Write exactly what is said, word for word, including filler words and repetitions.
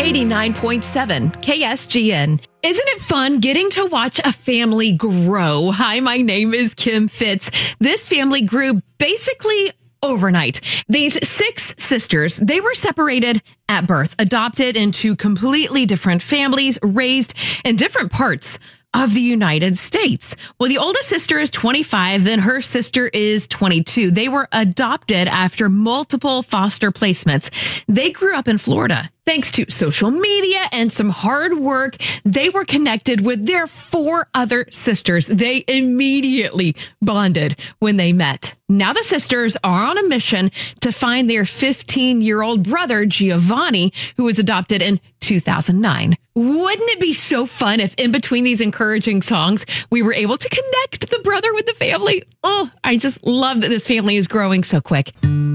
eighty-nine point seven K S G N. Isn't it fun getting to watch a family grow? Hi, my name is Kim Fitz. This family grew basically overnight. These six sisters, they were separated at birth, adopted into completely different families, raised in different parts of the United States. Well, the oldest sister is twenty-five, then her sister is twenty-two. They were adopted after multiple foster placements. They grew up in Florida. Thanks to social media and some hard work, they were connected with their four other sisters. They immediately bonded when they met. Now the sisters are on a mission to find their fifteen-year-old brother, Giovanni, who was adopted in two thousand nine. Wouldn't it be so fun if in between these encouraging songs, we were able to connect the brother with the family? Oh, I just love that this family is growing so quick.